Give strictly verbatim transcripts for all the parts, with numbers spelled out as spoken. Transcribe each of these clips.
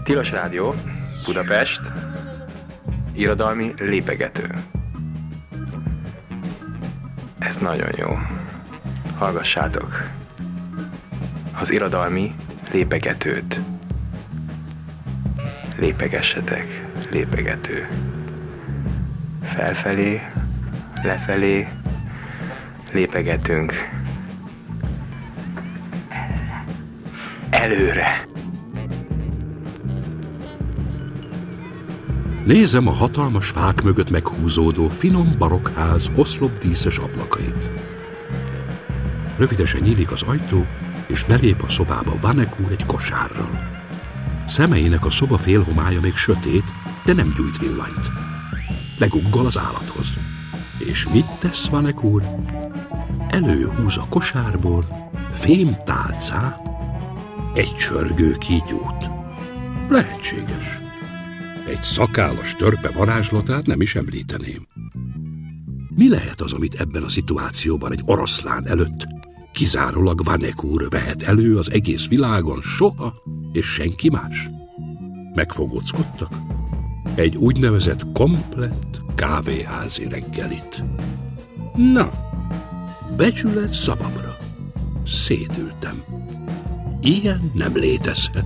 Tilos Rádió, Budapest, irodalmi lépegető. Ez nagyon jó. Hallgassátok az irodalmi lépegetőt. Lépegessetek, lépegető. Felfelé, lefelé, lépegetünk. Előre. Nézem a hatalmas fák mögött meghúzódó, finom barokkház oszlopdíszes ablakait. Rövidesen nyílik az ajtó, és belép a szobába Vanek úr egy kosárral. Szemeinek a szoba félhomája még sötét, de nem gyújt villanyt. Leguggol az állathoz. És mit tesz Vanek úr? Előhúz a kosárból fémtálcát, egy csörgő kígyót. Lehetséges. Egy szakállas törpe varázslatát nem is említeném. Mi lehet az, amit ebben a szituációban egy oroszlán előtt kizárólag Vanek úr vehet elő az egész világon soha, és senki más? Megfogóckodtak? Egy úgynevezett komplett kávéházi reggelit. Na, becsület szavamra. Szédültem. Ilyen nem létezhet.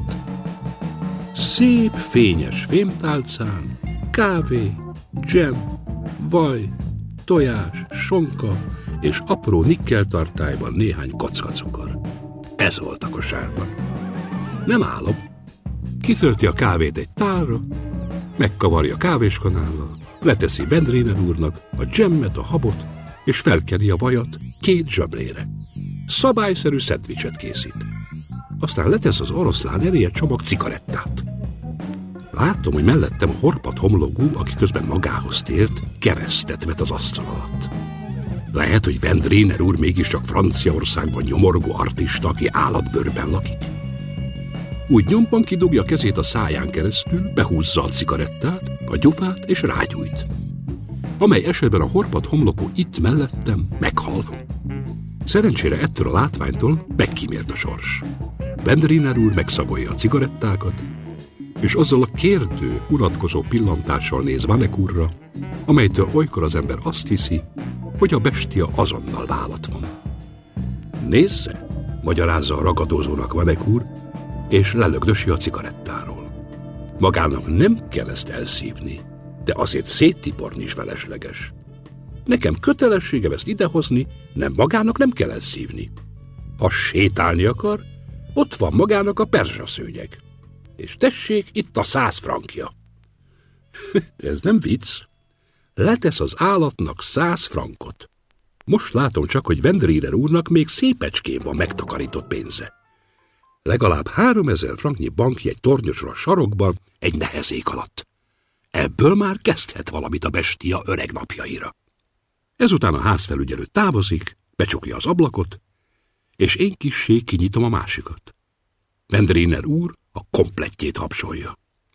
Szép, fényes fémtálcán, kávé, dzsem, vaj, tojás, sonka és apró nikkeltartályban néhány kocka cukor. Ez volt a kosárban. Nem állom. Kitölti a kávét egy tálra, megkavarja kávéskanállal, leteszi Vendriner úrnak a dzsemmet, a habot, és felkeni a vajat két zsöblére. Szabályszerű szendvicset készít. Aztán letesz az oroszlán elé egy csomag cigarettát. Látom, hogy mellettem a horpadt homlokú, aki közben magához tért, keresztet vet az asztal alatt. Lehet, hogy Vendriner úr mégiscsak Franciaországban nyomorgó artista, aki állatbőrben lakik. Úgy nyomban kidugja a kezét a száján keresztül, behúzza a cigarettát, a gyufát és rágyújt. Amely esetben a horpadt homlokú itt mellettem meghal. Szerencsére ettől a látványtól megkímélt a sors. Vendriner úr megszagolja a cigarettákat, és azzal a kérdő, unatkozó pillantással néz Vanek úrra, amelytől olykor az ember azt hiszi, hogy a bestia azonnal vállat von. Nézze, magyarázza a ragadozónak Vanek úr, és lelögdösi a cigarettáról. Magának nem kell ezt elszívni, de azért széttiporni is felesleges. Nekem kötelességem ezt idehozni, nem magának nem kell elszívni. Ha sétálni akar, ott van magának a perzsaszőnyeg. És tessék, itt a száz frankja. Ez nem vicc. Letesz az állatnak száz frankot. Most látom csak, hogy Vendriner úrnak még szépecskén van megtakarított pénze. Legalább háromezer franknyi bankjegy tornyosra a sarokban egy nehezék alatt. Ebből már kezdhet valamit a bestia öreg napjaira. Ezután a házfelügyelő távozik, becsukja az ablakot, és én kissé kinyitom a másikat. Vendriner úr a komplettjét hapsolja.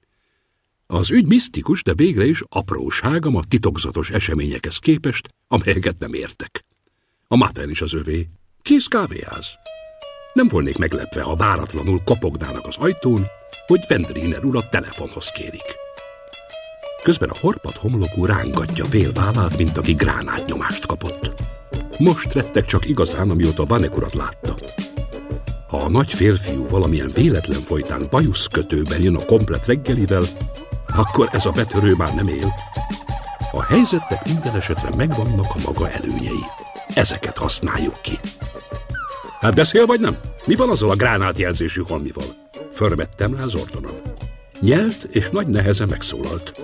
Az ügy misztikus, de végre is apróságam a titokzatos eseményekhez képest, amelyeket nem értek. A mater is az övé. Kész kávéház. Nem volnék meglepve, ha váratlanul kopognának az ajtón, hogy Vendriner úr a telefonhoz kérik. Közben a horpadt homlokú rángatja fél vállát, mint aki gránátnyomást kapott. Most rettek csak igazán, amióta Vanek urat látta. Ha a nagy férfiú valamilyen véletlen folytán bajuszkötőben jön a komplett reggelivel, akkor ez a betörő már nem él. A helyzetnek minden esetre megvannak a maga előnyei. Ezeket használjuk ki. Hát beszél vagy nem? Mi van azzal a gránátjelzésű holmival? Förmettem rá az ordonon. Nyelt és nagy nehezen megszólalt.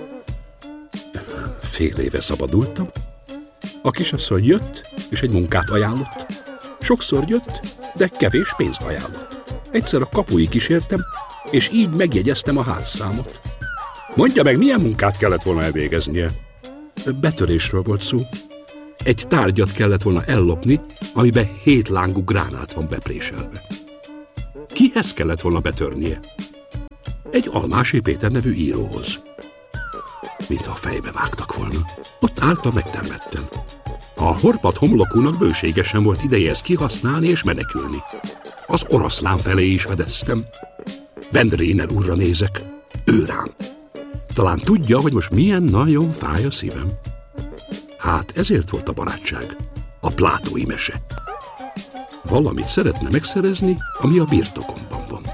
Fél éve szabadultam. A kisasszony jött, és egy munkát ajánlott. Sokszor jött, de kevés pénzt ajánlott. Egyszer a kapuig kísértem, és így megjegyeztem a házszámot. Mondja meg, milyen munkát kellett volna elvégeznie? Betörésről volt szó. Egy tárgyat kellett volna ellopni, amiben hét lángú gránát van bepréselve. Kihez kellett volna betörnie? Egy Almási Péter nevű íróhoz. Mintha a fejbe vágtak volna. Ott álltam megtermettem. A horpadt homlokúnak bőségesen volt ideje ezt kihasználni és menekülni. Az oroszlán felé is vedeztem. Vendriner úrra nézek. ő rám. Talán tudja, hogy most milyen nagyon fáj a szívem. Hát ezért volt a barátság, a plátói mese. Valamit szeretne megszerezni, ami a birtokomban van.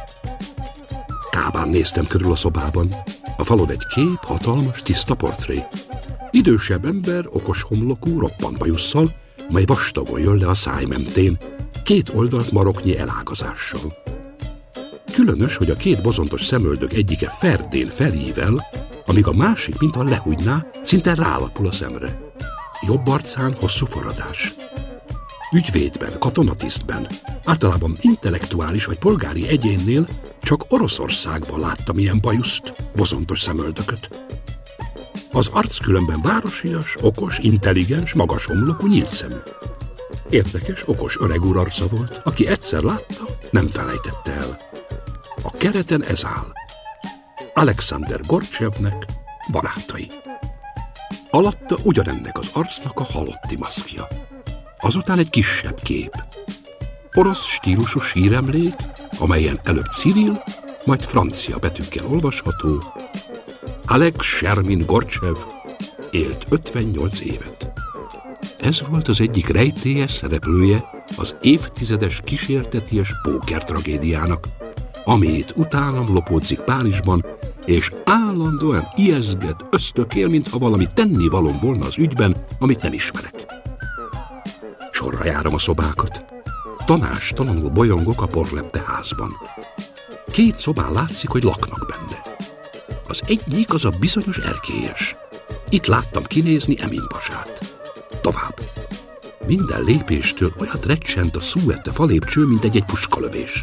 Kábán néztem körül a szobában. A falon egy kép, hatalmas, tiszta portré. Idősebb ember, okos homlokú, roppant bajusszal, mely vastagon jön le a száj mentén, két oldalt maroknyi elágazással. Különös, hogy a két bozontos szemöldök egyike ferdén felível, amíg a másik, mintha lehúgyná, szinte rálapul a szemre. Jobb arcán hosszú forradás. Ügyvédben, katonatisztben, általában intellektuális vagy polgári egyénnél csak Oroszországban láttam ilyen bajuszt, bozontos szemöldököt. Az arc különben városias, okos, intelligens, magas homlokú, nyílt szemű. Érdekes, okos öreg úr arca volt, aki egyszer látta, nem felejtette el. A kereten ez áll. Alexander Gorcsevnek barátai. Alatta ugyanennek az arcnak a halotti maszkja. Azután egy kisebb kép. Orosz stílusú síremlék, amelyen előbb Ciril, majd francia betűkkel olvasható. Alex Shermin Gorcsev élt ötvennyolc évet. Ez volt az egyik rejtélyes szereplője az évtizedes kísérteties póker tragédiának, amit utánam lopódzik Párizsban, és állandóan ijeszget, ösztökél, mintha valami tennivalóm volna az ügyben, amit nem ismerek. Sorra járom a szobákat. Tanástalanul bolyongok a porlepte házban. Két szobán látszik, hogy laknak benne. Az egyik az a bizonyos erkélyes. Itt láttam kinézni Emin pasát. Tovább. Minden lépéstől olyat recsent a szúette falépcső, mint egy-egy puskalövés.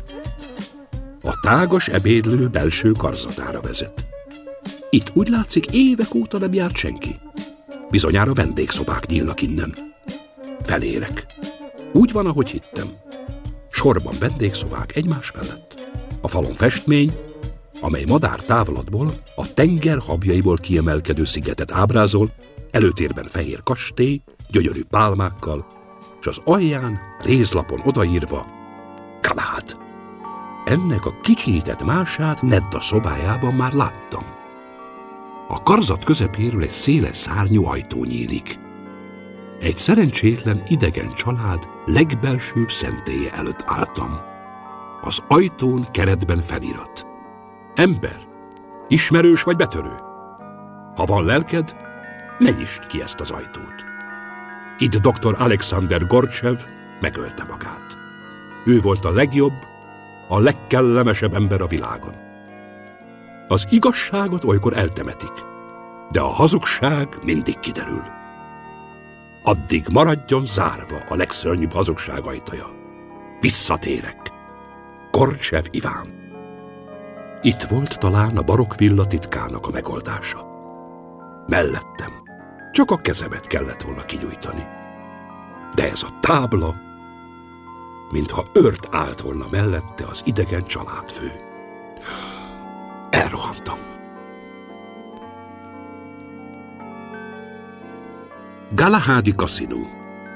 A tágas ebédlő belső karzatára vezet. Itt úgy látszik, évek óta nem járt senki. Bizonyára vendégszobák nyílnak innen. Felérek. Úgy van, ahogy hittem. Sorban vendégszobák egymás mellett. A falon festmény, amely madár távlatból, a tenger habjaiból kiemelkedő szigetet ábrázol, előtérben fehér kastély, gyönyörű pálmákkal, és az alján, rézlapon odaírva Galahad. Ennek a kicsinyített mását Nedda szobájában már láttam. A karzat közepéről egy széles szárnyú ajtó nyílik. Egy szerencsétlen idegen család legbelsőbb szentélye előtt álltam. Az ajtón keretben felirat. Ember, ismerős vagy betörő? Ha van lelked, ne nyisd ki ezt az ajtót. Itt doktor Alexander Gorcsev megölte magát. Ő volt a legjobb, a legkellemesebb ember a világon. Az igazságot olykor eltemetik, de a hazugság mindig kiderül. Addig maradjon zárva a legszörnyűbb hazugság ajtaja. Visszatérek. Gorcsev Iván. Itt volt talán a barokk villa titkának a megoldása. Mellettem. Csak a kezemet kellett volna kinyújtani. De ez a tábla, mintha őrt állt volna mellette az idegen családfő. Elrohantam. Galahadi kaszinó.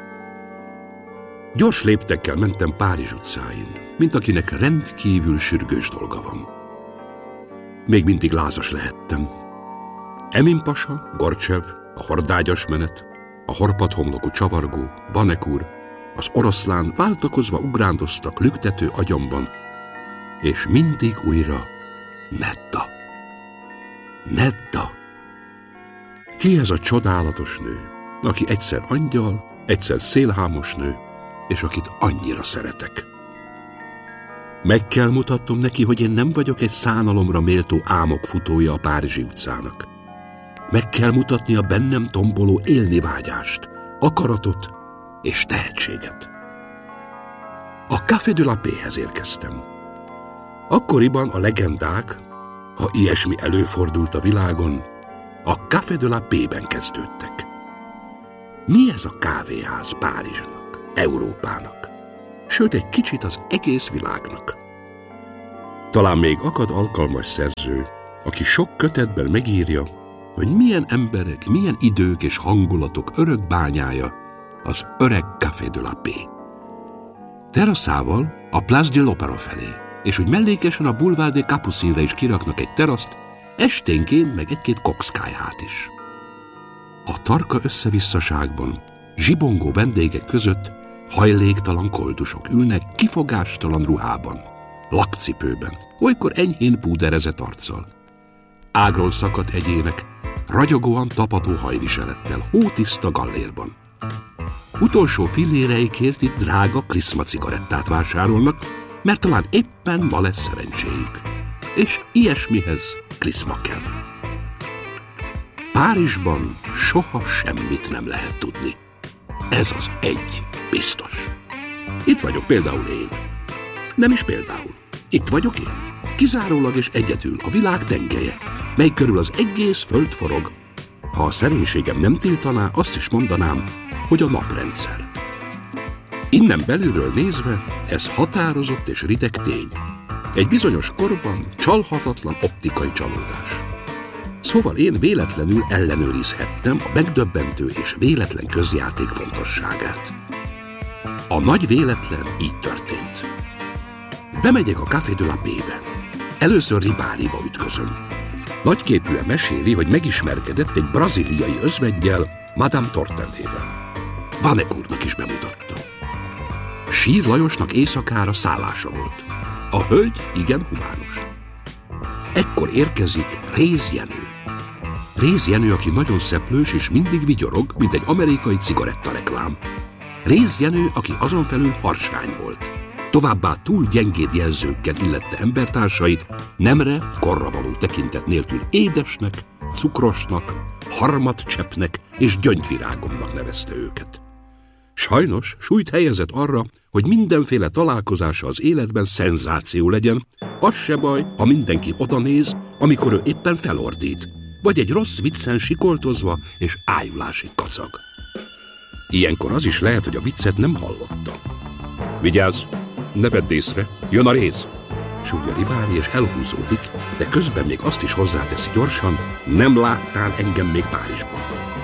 Gyors léptekkel mentem Párizs utcáin, mint akinek rendkívül sürgős dolga van. Még mindig lázas lehettem. Emin pasa, Gorcsev, a hordágyas menet, a horpadt homlokú csavargó, Vanek úr, az oroszlán váltakozva ugrándoztak lüktető agyamban, és mindig újra Nedda. Nedda. Ki ez a csodálatos nő, aki egyszer angyal, egyszer szélhámos nő, és akit annyira szeretek? Meg kell mutatnom neki, hogy én nem vagyok egy szánalomra méltó álmok futója a párizsi utcának. Meg kell mutatni a bennem tomboló élni vágyást, akaratot és tehetséget. A Café de la Paix-hez érkeztem. Akkoriban a legendák, ha ilyesmi előfordult a világon, a Café de la Paix-ben kezdődtek. Mi ez a kávéház Párizsnak, Európának, sőt egy kicsit az egész világnak? Talán még akad alkalmas szerző, aki sok kötetben megírja, hogy milyen emberek, milyen idők és hangulatok örök bányája az öreg Café de la Paix. Teraszával a Place de l'Opéra felé, és hogy mellékesen a Boulevard des Capucines-re is kiraknak egy teraszt, esténként meg egy-két kokszkáját is. A tarka összevisszaságban zsibongó vendégek között hajléktalan koldusok ülnek kifogástalan ruhában, lakcipőben, olykor enyhén púderezett arccal. Ágról szakadt egyének, ragyogóan tapadó hajviselettel, hótiszta gallérban. Utolsó filléreikért itt drága kliszma cigarettát vásárolnak, mert talán éppen ma lesz szerencséjük. És ilyesmihez kliszma kell. Párizsban soha semmit nem lehet tudni. Ez az egy biztos. Itt vagyok például én. Nem is például. Itt vagyok én. Kizárólag és egyedül a világ tengelye, mely körül az egész föld forog. Ha a szerénységem nem tiltaná, azt is mondanám, hogy a naprendszer. Innen belülről nézve, ez határozott és rideg tény. Egy bizonyos korban csalhatatlan optikai csalódás. Szóval én véletlenül ellenőrizhettem a megdöbbentő és véletlen közjáték fontosságát. A nagy véletlen így történt. Bemegyek a Café de la Paix-be. Először Ribáriba ütközöm. Nagyképűen meséli, hogy megismerkedett egy brazíliai özveggyel, Madame Tortellével. Vanek úrnak is bemutatta. Sír Lajosnak éjszakára szállása volt. A hölgy igen humánus. Ekkor érkezik Réz Jenő. Réz Jenő, aki nagyon szeplős és mindig vigyorog, mint egy amerikai cigarettareklám. Réz Jenő, aki azonfelül harsány volt. Továbbá túl gyengéd jelzőkkel illette embertársait, nemre, korra való tekintet nélkül édesnek, cukrosnak, harmatcseppnek és gyöngyvirágomnak nevezte őket. Sajnos súlyt helyezett arra, hogy mindenféle találkozása az életben szenzáció legyen, az se baj, ha mindenki odanéz, amikor ő éppen felordít, vagy egy rossz viccen sikoltozva és ájulásig kacag. Ilyenkor az is lehet, hogy a viccet nem hallotta. Vigyázz, ne vedd észre, jön a Réz! Súgja Ribári és elhúzódik, de közben még azt is hozzáteszi gyorsan, nem láttál engem még Párizsban.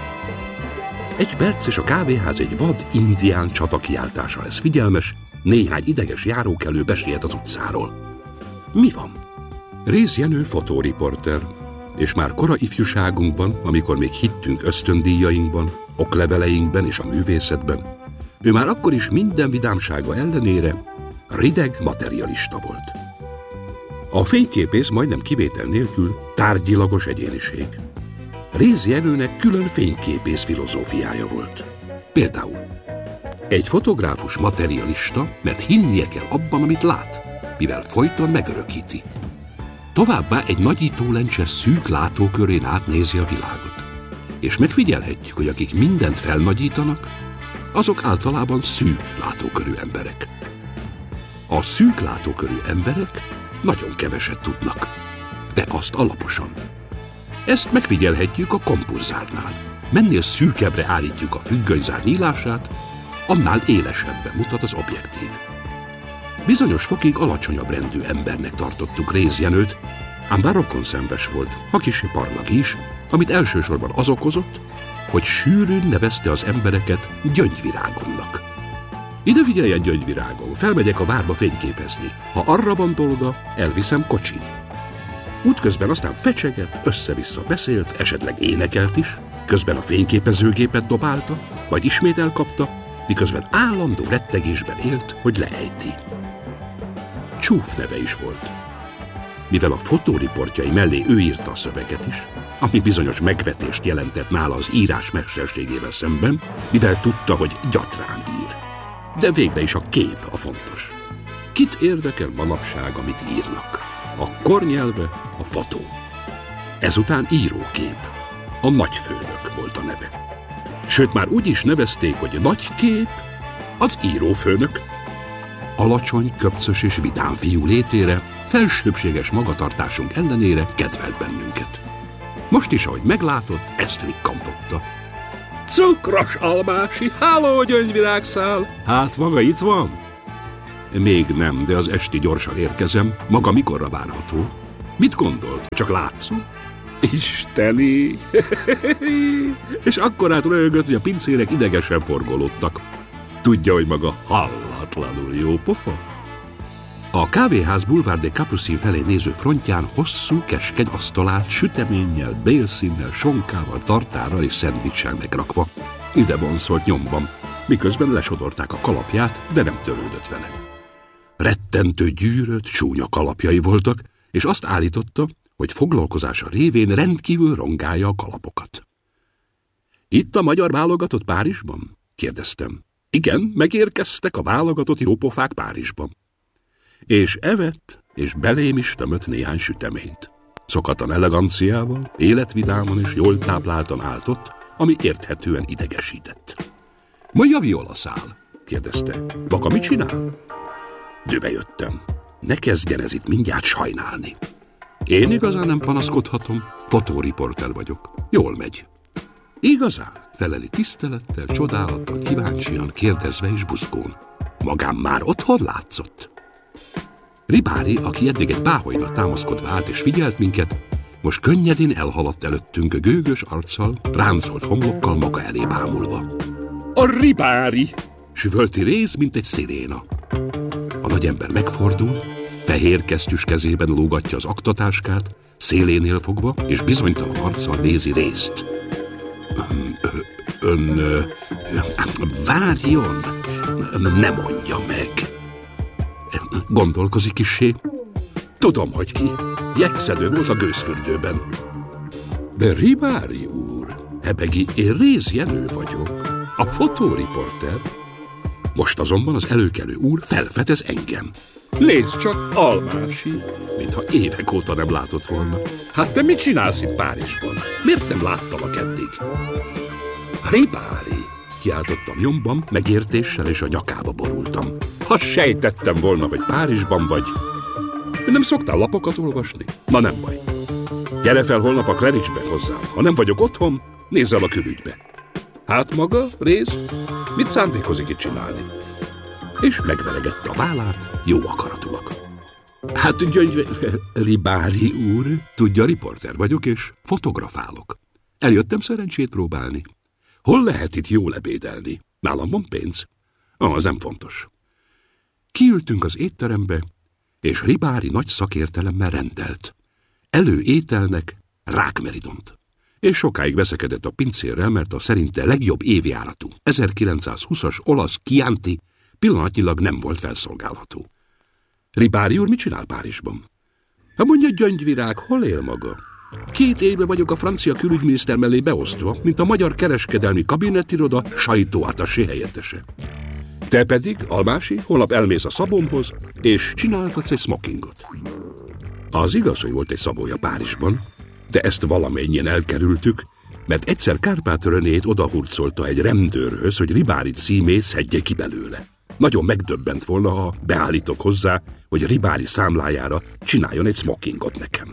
Egy perc és a kávéház egy vad indián csatakiáltása lesz figyelmes, néhány ideges járókelő besiet az utcáról. Mi van? Réz Jenő fotóriporter, és már kora ifjúságunkban, amikor még hittünk ösztöndíjainkban, okleveleinkben és a művészetben, ő már akkor is minden vidámsága ellenére rideg materialista volt. A fényképész majdnem kivétel nélkül tárgyilagos egyéniség. Réz Jenőnek külön fényképész filozófiája volt. Például egy fotográfus materialista, mert hinnie kell abban, amit lát, mivel folyton megörökíti. Továbbá egy nagyítólencse szűk látókörén átnézi a világot. És megfigyelhetjük, hogy akik mindent felnagyítanak, azok általában szűk látókörű emberek. A szűk látókörű emberek nagyon keveset tudnak, de azt alaposan. Ezt megfigyelhetjük a kompurzárnál. Mennél szűkebbre állítjuk a függönyzár nyílását, annál élesebben mutat az objektív. Bizonyos fokig alacsonyabb rendű embernek tartottuk Réz Jenőt, ám bár rokonszenves volt, ha kissé parlag is, amit elsősorban az okozott, hogy sűrűn nevezte az embereket gyöngyvirágomnak. Ide figyeljen, gyöngyvirágom, felmegyek a várba fényképezni. Ha arra van dolga, elviszem kocsin. Útközben aztán fecseget, össze-vissza beszélt, esetleg énekelt is, közben a fényképezőgépet dobálta, vagy ismét elkapta, miközben állandó rettegésben élt, hogy leejti. Csúf neve is volt. Mivel a fotóriportjai mellé ő írta a szöveget is, ami bizonyos megvetést jelentett nála az írás mesterségével szemben, mivel tudta, hogy gyatrán ír. De végre is a kép a fontos. Kit érdekel manapság, amit írnak? A kornyelve, a fotó. Ezután írókép. A nagyfőnök volt a neve. Sőt, már úgy is nevezték, hogy nagykép, az írófőnök. Alacsony, köpcös és vidám fiú létére, felsőbbséges magatartásunk ellenére kedvelt bennünket. Most is, ahogy meglátott, ezt rikkantotta. Cukros almási, háló gyöngyvirágszál! Hát maga itt van? Még nem, de az esti gyorsan érkezem. Maga mikorra várható? Mit gondolt? Csak látszom? Isteni! És akkorát röhögött, hogy a pincérek idegesen forgolódtak. Tudja, hogy maga hallatlanul jó pofa? A kávéház Boulevard des Capucines felé néző frontján hosszú, keskeny asztal állt, süteménnyel, bélszínnel, sonkával, tartárral és szendvicssel megrakva. Ide vonszolt nyomban, miközben lesodorták a kalapját, de nem törődött vele. Rettentő gyűrött, csúnya kalapjai voltak, és azt állította, hogy foglalkozása révén rendkívül rongálja a kalapokat. Itt a magyar válogatott Párizsban? Kérdeztem. Igen, megérkeztek a válogatott jópofák Párizsban. És evett, és belém is tömött néhány süteményt. Szokatlan eleganciával, életvidáman és jól tápláltan állt ott, ami érthetően idegesített. Majd a violaszál? Kérdezte. Maga mit csinál? Dőbe jöttem. Ne kezdjen ez itt mindjárt sajnálni. Én igazán nem panaszkodhatom, fotóriporter vagyok. Jól megy. Igazán? Feleli tisztelettel, csodálattal, kíváncsian, kérdezve és buzgón. Magán már otthon látszott? Ribári, aki eddig egy páholyra támaszkodva állt és figyelt minket, most könnyedén elhaladt előttünk gőgös arccal, ráncolt homlokkal maga elé bámulva. A Ribári! Süvölti Réz, mint egy sziréna. A nagyember megfordul, fehér kesztyűs kezében lógatja az aktatáskát, szélénél fogva, és bizonytalan arccal nézi Rézt. Ön... ön várjon! Ne mondja meg! Gondolkozik kissé. Tudom, hogy ki. Jegyszedő volt a gőzfürdőben. De Ribári úr, hebegi, én Réz Jenő vagyok. A fotóriporter. Most azonban az előkelő úr felfedez engem. Nézd csak, Almási, mintha évek óta nem látott volna. Hát te mit csinálsz itt Párizsban? Miért nem láttalak eddig? Ribári, kiáltottam nyomban, megértéssel és a nyakába borultam. Ha sejtettem volna, hogy Párizsban vagy. Nem szoktál lapokat olvasni? Na nem baj. Gyere fel holnap a Claridge-be hozzám. Ha nem vagyok otthon, nézz el a külügybe. Hát maga, Réz, mit szándékozik itt csinálni? És megveregette a vállát, jó akaratulag. Hát gyöngyve... Ribári úr, tudja, riporter vagyok, és fotografálok. Eljöttem szerencsét próbálni. Hol lehet itt jól ebédelni? Nálam van pénz? Ah, az nem fontos. Kiültünk az étterembe, és Ribári nagy szakértelemmel rendelt. Elő ételnek rákmeridont. És sokáig veszekedett a pincérrel, mert a szerinte legjobb évjáratú ezerkilencszázhúszas olasz Chianti pillanatnyilag nem volt felszolgálható. Ribári úr mit csinál Párizsban? Ha mondja, gyöngyvirág, hol él maga? Két éve vagyok a francia külügyminiszter mellé beosztva, mint a magyar kereskedelmi kabinettiroda sajtóáttasé helyettese. Te pedig, Almási, holnap elmész a szabomhoz, és csináltatsz egy smokingot. Az igaz, hogy volt egy szabója Párizsban, de ezt valamennyien elkerültük, mert egyszer Kárpát Renét odahurcolta egy rendőrhöz, hogy Ribári címét szedje ki belőle. Nagyon megdöbbent volna, ha beállítok hozzá, hogy Ribári számlájára csináljon egy smokingot nekem.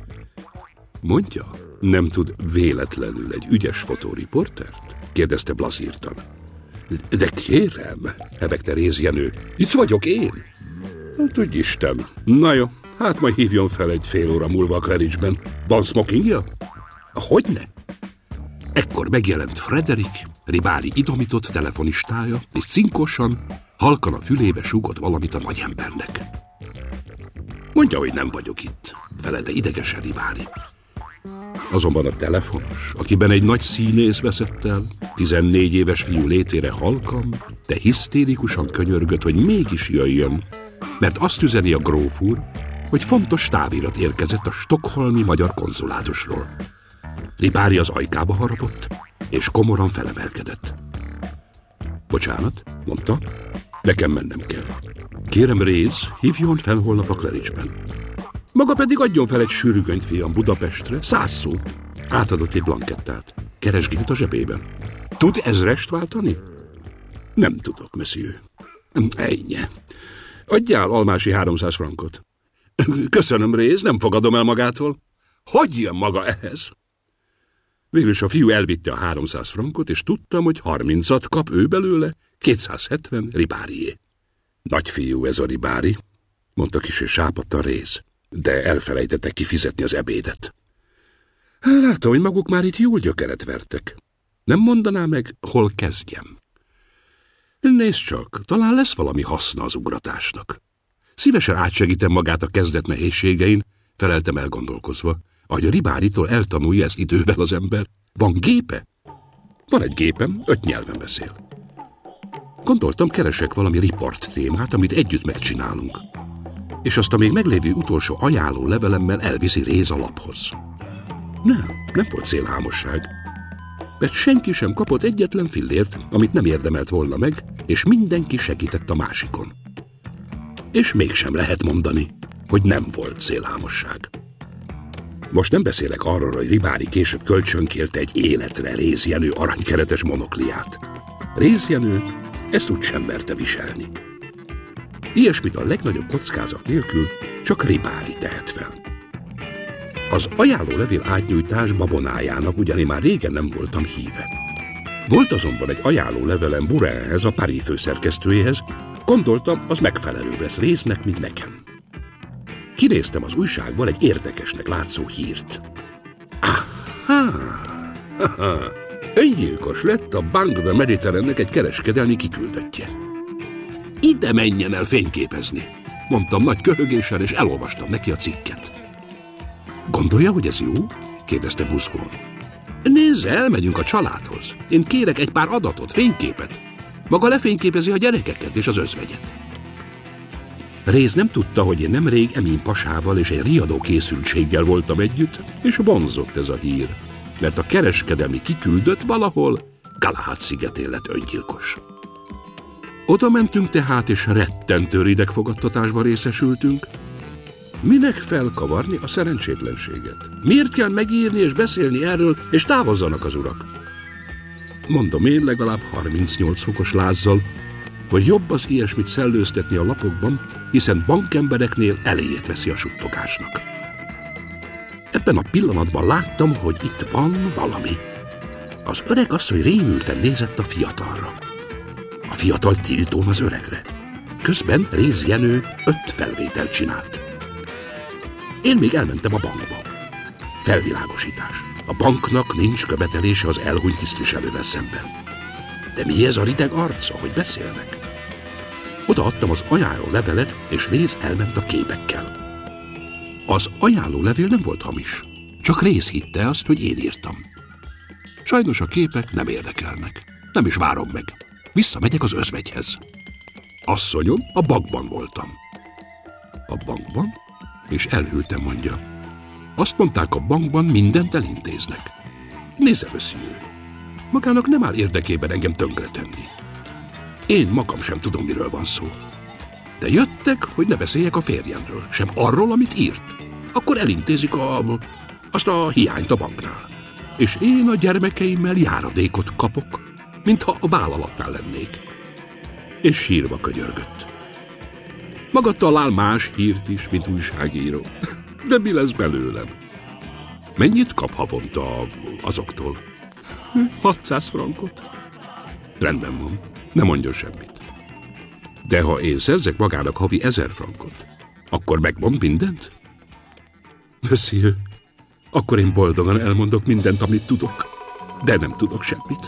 Mondja, nem tud véletlenül egy ügyes fotóriportert? Kérdezte blaszírtan. De kérem, hebegte Réz Jenő, itt vagyok én. Tudj Isten. Na jó, hát majd hívjon fel egy fél óra múlva a Claridge-ben. Van smokingja? Hogyne? Ekkor megjelent Frederick, Ribári idomított telefonistája, és cinkosan, halkan a fülébe súgott valamit a nagyembernek. Mondja, hogy nem vagyok itt, felelte idegesen Ribári. Azonban a telefonos, akiben egy nagy színész veszett el, tizennégy éves fiú létére halkan, de hisztérikusan könyörgött, hogy mégis jöjjön, mert azt üzeni a gróf úr, hogy fontos távirat érkezett a stockholmi magyar konzulátusról. Ribári az ajkába harapott, és komoran felemelkedett. Bocsánat, mondta, nekem mennem kell. Kérem, Réz, hívjon fel holnap a Claridge-ben. Maga pedig adjon fel egy sűrűgönyt, fiam, Budapestre, száz szó. Átadott egy blankettát. Keresgélt a zsebében. Tud ezrest váltani? Nem tudok, monsieur. Ennyi. Adjál Almási háromszáz frankot. Köszönöm, Réz, nem fogadom el magától. Hogy jön maga ehhez? Végülis a fiú elvitte a háromszáz frankot, és tudtam, hogy harmincat kap ő belőle, kétszázhetven Ribárié. Nagy fiú ez a Ribári, mondta kissé sápadtan Réz, de elfelejtette kifizetni az ebédet. Látom, hogy maguk már itt jól gyökeret vertek. Nem mondaná meg, hol kezdjem? Nézd csak, talán lesz valami haszna az ugratásnak. Szívesen átsegítem magát a kezdet nehézségein, feleltem elgondolkozva, ahogy a Ribáritól eltanulja ezt idővel az ember. Van gépe? Van egy gépem, öt nyelven beszél. Gondoltam, keresek valami riport témát, amit együtt megcsinálunk. És azt a még meglévő utolsó ajánló levelemmel elviszi Réz a laphoz. Nem, nem volt szélhámosság. Mert senki sem kapott egyetlen fillért, amit nem érdemelt volna meg, és mindenki segített a másikon. És mégsem lehet mondani, hogy nem volt szélhámosság. Most nem beszélek arról, hogy Ribári később kölcsönkérte egy életre Réz Jenő aranykeretes monokliát. Réz Jenő ezt úgy sem merte viselni. Ilyesmit a legnagyobb kockázat nélkül csak Ribári tehet fel. Az ajánlólevél átnyújtás babonájának ugyan én már régen nem voltam híve. Volt azonban egy ajánlólevelem Burenhez, a Paris főszerkesztőjéhez, gondoltam, az megfelelőbb lesz Réznek, mint nekem. Kinéztem az újságból egy érdekesnek látszó hírt. Aha! Öngyilkos lett a Banque de Mediterranee-nek egy kereskedelmi kiküldöttje. Ide menjen el fényképezni, mondtam nagy köhögéssel, és elolvastam neki a cikket. Gondolja, hogy ez jó? Kérdezte buzgón. Nézze, elmegyünk a családhoz. Én kérek egy pár adatot, fényképet. Maga lefényképezi a gyerekeket és az özvegyet. Réz nem tudta, hogy én nemrég Emin pasával és egy riadó készültséggel voltam együtt, és vonzott ez a hír, mert a kereskedelmi kiküldött valahol Galahad szigetén lett öngyilkos. Oda mentünk tehát, és rettentő ridegfogadtatásban részesültünk. Minek felkavarni a szerencsétlenséget? Miért kell megírni és beszélni erről, és távozzanak az urak? Mondom én legalább harmincnyolc fokos lázzal, hogy jobb az ilyesmit szellőztetni a lapokban, hiszen bankembereknél eléjét veszi a suttogásnak. Ebben a pillanatban láttam, hogy itt van valami. Az öreg asszony rémülten nézett a fiatalra. A fiatal tiltón az öregre. Közben Réz Jenő öt felvételt csinált. Én még elmentem a bankba. Felvilágosítás. A banknak nincs követelése az elhunyt tisztviselővel szemben. De mi ez a rideg arca, hogy beszélnek? Odaadtam az ajánló levelet, és Réz elment a képekkel. Az ajánló levél nem volt hamis. Csak Réz hitte azt, hogy én írtam. Sajnos a képek nem érdekelnek. Nem is várom meg. Visszamegyek az özvegyhez. Asszonyom, a bankban voltam. A bankban? És elhűltem, mondja. Azt mondták, a bankban mindent elintéznek. Nézze, monsieur, magának nem áll érdekében engem tönkretenni. Én magam sem tudom, miről van szó. De jöttek, hogy ne beszéljek a férjemről, sem arról, amit írt. Akkor elintézik a, azt a hiányt a banknál. És én a gyermekeimmel járadékot kapok, mintha a vállalatnál lennék. És sírva könyörgött. Maga talál más hírt is, mint újságíró. De mi lesz belőlem? Mennyit kap havonta azoktól? hatszáz frankot. Rendben van, ne mondjon semmit. De ha én szerzek magának havi ezer frankot, akkor megmond mindent? Monsieur, akkor én boldogan elmondok mindent, amit tudok, de nem tudok semmit.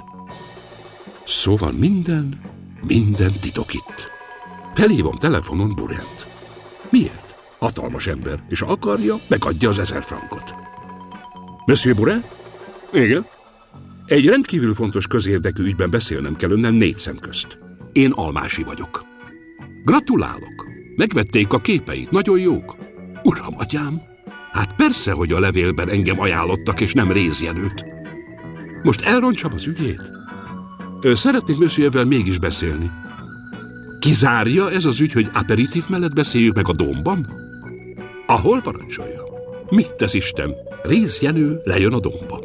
Szóval minden, minden titok itt. Felhívom telefonon Burent. Miért? Hatalmas ember, és ha akarja, megadja az ezer frankot. Monsieur Burent? Igen? Egy rendkívül fontos közérdekű ügyben beszélnem kell önnel négy szem közt. Én Almási vagyok. Gratulálok! Megvették a képeit, nagyon jók. Uram, atyám, hát persze, hogy a levélben engem ajánlottak, és nem Réz Jenőt. Most elrontsam az ügyét? Szeretnék Monsieurvel mégis beszélni. Kizárja ez az ügy, hogy aperitív mellett beszéljük meg a Dómban? Ahol parancsolja? Mit tesz Isten? Réz Jenő lejön a Dómba.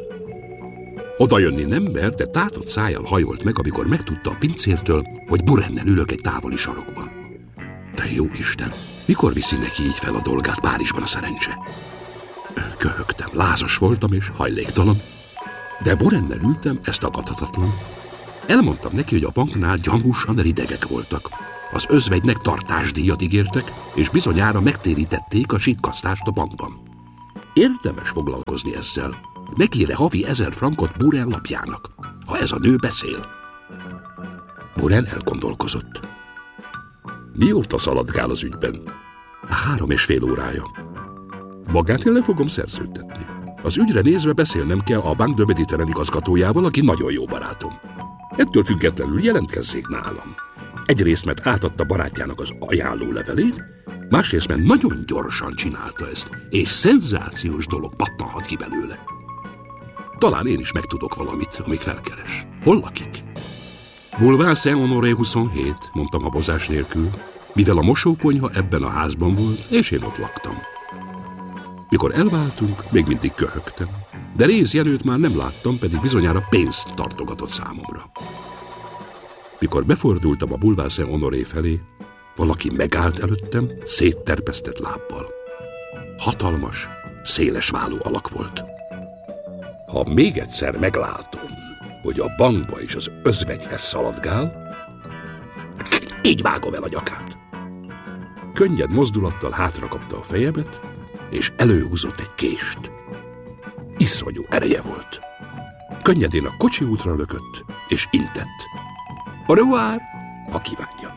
Oda jönni nem mer, de tátott szájjal hajolt meg, amikor megtudta a pincértől, hogy Burennel ülök egy távoli sarokban. De jó Isten, mikor viszi neki így fel a dolgát Párizsban a szerencse? Köhögtem, lázas voltam és hajléktalan, de Burennel ültem, ez tagadhatatlan. Elmondtam neki, hogy a banknál gyanúsan ridegek voltak. Az özvegynek tartásdíjat ígértek, és bizonyára megtérítették a sikkasztást a bankban. Érdemes foglalkozni ezzel. Megére havi ezer frankot Buren lapjának, ha ez a nő beszél. Buren elgondolkozott. Mióta szaladgál az ügyben? Három és fél órája. Magát én le fogom szerződtetni. Az ügyre nézve beszélnem kell a Banque de Méditerranée igazgatójával, aki nagyon jó barátom. Ettől függetlenül jelentkezzék nálam. Egyrészt, mert átadta barátjának az ajánló levelét, másrészt, mert nagyon gyorsan csinálta ezt, és szenzációs dolog pattanhat ki belőle. Talán én is megtudok valamit, amíg felkeres. Hol lakik? Boulevard Saint-Honoré huszonhét, mondtam habozás nélkül, mivel a mosókonyha ebben a házban volt, és én ott laktam. Mikor elváltunk, még mindig köhögtem, de Réz Jenőt már nem láttam, pedig bizonyára pénzt tartogatott számomra. Mikor befordultam a Boulevard Saint-Honoré felé, valaki megállt előttem, szétterpesztett lábbal. Hatalmas, széles vállú alak volt. Ha még egyszer meglátom, hogy a bankba és az özvegyhez szaladgál, így vágom el a nyakát. Könnyed mozdulattal hátrakapta a fejemet, és előhúzott egy kést. Iszonyú ereje volt. Könnyedén a kocsi útra lökött, és intett. Au revoir, ha kívánja.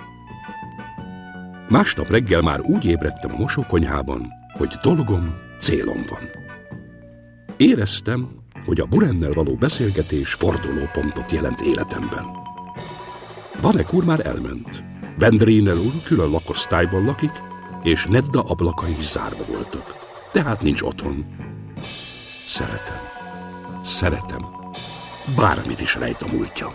Másnap reggel már úgy ébredtem a mosókonyhában, hogy dolgom, célom van. Éreztem, hogy a Burennel való beszélgetés fordulópontot jelent életemben. Vanek úr már elment. Vendriner úr külön lakosztályban lakik, és Nedda ablakai is zárva voltak. Tehát nincs otthon. Szeretem. Szeretem. Bármit is rejt a múltja.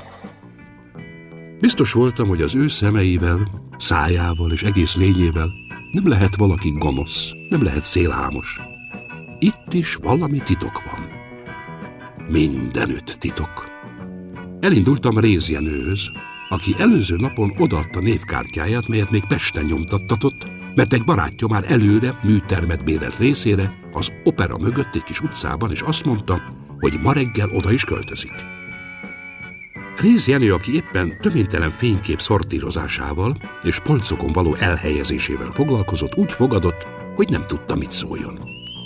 Biztos voltam, hogy az ő szemeivel, szájával és egész lényével nem lehet valaki gonosz, nem lehet szélhámos. Itt is valami titok van. Mindenütt titok. Elindultam Réz Jenőhöz, aki előző napon odaadta névkártyáját, melyet még Pesten nyomtattatott, mert egy barátja már előre műtermet bérelt részére az opera mögött egy kis utcában, és azt mondta, hogy ma reggel oda is költözik. Réz Jenő, aki éppen töménytelen fénykép szortírozásával és polcokon való elhelyezésével foglalkozott, úgy fogadott, hogy nem tudta, mit szóljon.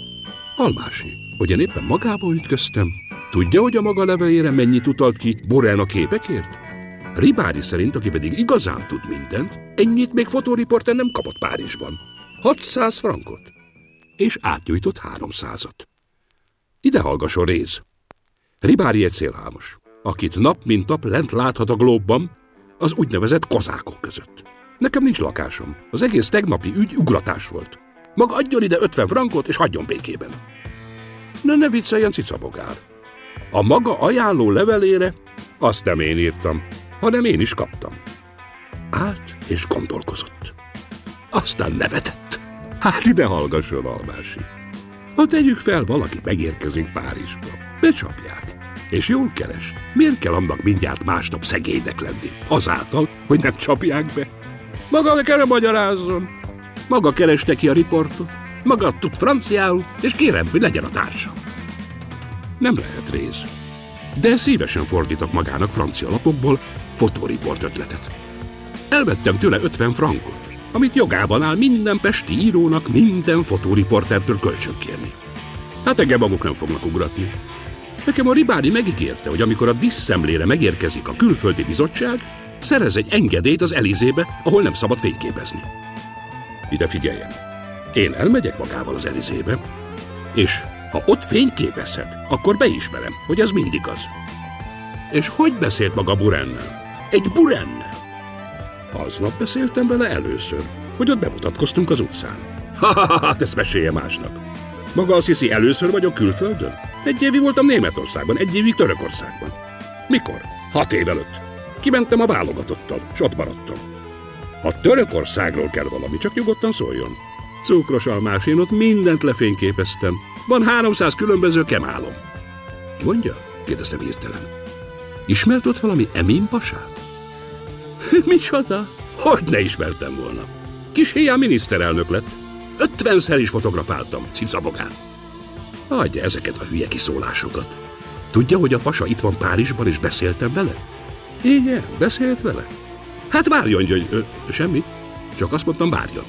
Almási, hogy én éppen magába ütköztem, tudja, hogy a maga levelére mennyit utalt ki Borén a képekért? Ribári szerint, aki pedig igazán tud mindent, ennyit még fotóriporter nem kapott Párizsban. hatszáz frankot. És átnyújtott háromszázat. Ide hallgasson, Réz. Ribári egy szélhámos, akit nap mint nap lent láthat a Glóbban, az úgynevezett kozákok között. Nekem nincs lakásom. Az egész tegnapi ügy ugratás volt. Maga adjon ide ötven frankot, és hagyjon békében. Ne, ne vicceljen, cicabogár. A maga ajánló levelére azt nem én írtam, hanem én is kaptam. Állt és gondolkozott. Aztán nevetett. Hát ide hallgasson, Almási. Ha tegyük fel, valaki megérkezik Párizsba, becsapják, és jól keres. Miért kell annak mindjárt másnap szegénynek lenni? Azáltal, hogy nem csapják be. Maga nekem nem magyarázzon. Maga kereste ki a riportot, maga tud franciául, és kérem, hogy legyen a társam. Nem lehet, Réz. De szívesen fordítok magának francia lapokból fotóriport ötletet. Elvettem tőle ötven frankot, amit jogában áll minden pesti írónak minden fotóriportertől kölcsönkérni. Hát engem maguk nem fognak ugratni. Nekem a Ribári megígérte, hogy amikor a diszszemlére megérkezik a külföldi bizottság, szerez egy engedélyt az Elizébe, ahol nem szabad fényképezni. Ide figyeljen, én elmegyek magával az Elizébe, és ha ott fényképezhet, akkor beismerem, hogy ez mind igaz. És hogy beszélt maga Burennel? Egy Burennel! Aznap beszéltem vele először, hogy ott bemutatkoztunk az utcán. Ha-ha-ha, ezt mesélje másnak. Maga azt hiszi, először vagyok külföldön? Egy évig voltam Németországban, egy évig Törökországban. Mikor? Hat év előtt. Kimentem a válogatottal, és ott maradtam. Ha Törökországról kell valami, csak nyugodtan szóljon. Cukros Almás, én ott mindent lefényképeztem. Van háromszáz különböző kemálom. Mondja? Kérdeztem hirtelen. Ismert ott valami Emin pasát? Micsoda? Hogy ne ismertem volna? Kis héján miniszterelnök lett. Ötvenszer is fotografáltam, cicabogán. Adja ezeket a hülye kiszólásokat. Tudja, hogy a pasa itt van Párizsban, és beszéltem vele? Igen, beszélt vele. Hát várjon, hogy ö, semmi. Csak azt mondtam, várjon.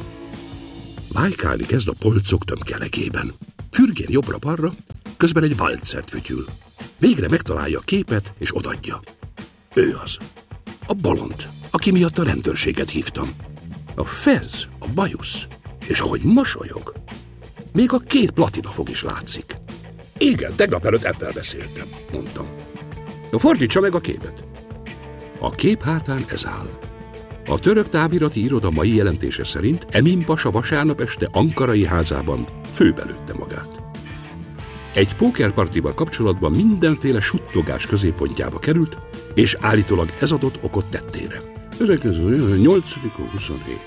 Lájkálni kezd a polcok tömkelegében. Fürgén jobbra-balra, közben egy valcert fütyül. Végre megtalálja a képet, és odadja. Ő az. A bolond, aki miatt a rendőrséget hívtam. A fez, a bajusz És ahogy mosolyog, még a két platinafog is látszik. Igen, tegnap előtt ebben beszéltem, mondtam. Na, fordítsa meg a képet. A kép hátán ez áll. A török távirati iroda mai jelentése szerint Emin pasa vasárnap este ankarai házában főbelőtte magát. Egy pókerpartival kapcsolatban mindenféle suttogás középpontjába került, és állítólag ez adott okot tettére. Ezek közül nyolcadik huszonhét.